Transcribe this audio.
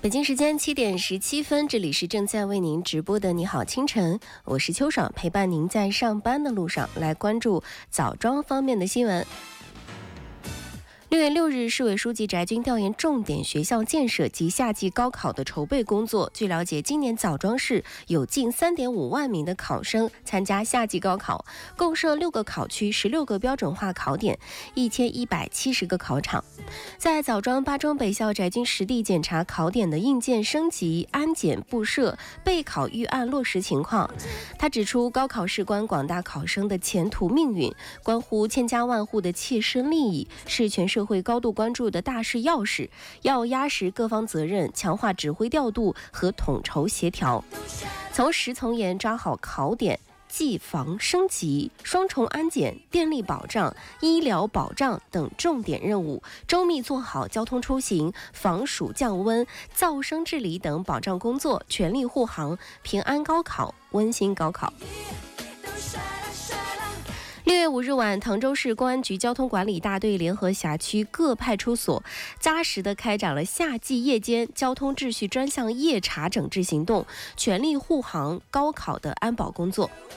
北京时间7点17分，这里是正在为您直播的你好清晨，我是秋爽，陪伴您在上班的路上，来关注枣庄方面的新闻。6月6日，市委书记翟军调研重点学校建设及夏季高考的筹备工作。据了解，今年枣庄市有近3.5万名的考生参加夏季高考，共设6个考区、16个标准化考点、1170个考场。在枣庄八中北校，翟军实地检查考点的硬件升级、安检布设、备考预案落实情况。他指出，高考事关广大考生的前途命运，关乎千家万户的切身利益，是全社会高度关注的大事要事，要压实各方责任，强化指挥调度和统筹协调，从实从严抓好考点技防升级、双重安检、电力保障、医疗保障等重点任务，周密做好交通出行、防暑降温、噪声治理等保障工作，全力护航平安高考、温馨高考。6月5日晚，滕州市公安局交通管理大队联合辖区各派出所，扎实地开展了夏季夜间交通秩序专项夜查整治行动，全力护航高考的安保工作。